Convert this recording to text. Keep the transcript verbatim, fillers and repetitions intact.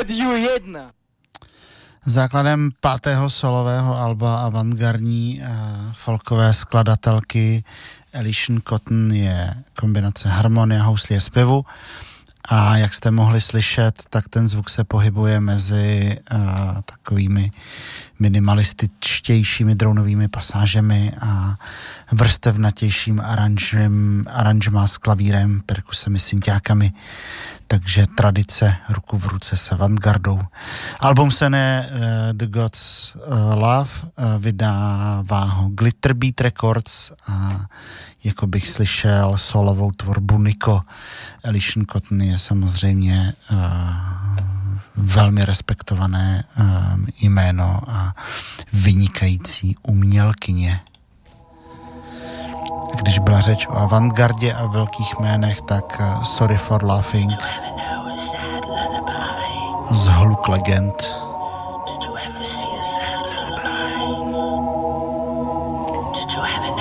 Rádiu jedna. Základem pátého solového alba avantgardní uh, folkové skladatelky Alicia Cotton je kombinace harmonie, houslí a zpěvu. A jak jste mohli slyšet, tak ten zvuk se pohybuje mezi uh, takovými minimalističtějšími drounovými pasážemi a vrstevnatějším aranžem, aranžma s klavírem, perkusemi, synťákami. Takže tradice ruku v ruce s avantgardou. Album se jmenuje uh, The Gods uh, Love, uh, vydává ho Glitterbeat Records a jako bych slyšel solovou tvorbu Nico. Alicia Cotton je samozřejmě uh, velmi respektované uh, jméno a vynikající umělkyně. Když byla řeč o avantgardě a velkých jménech, tak uh, Sorry for Laughing z Hluk legend.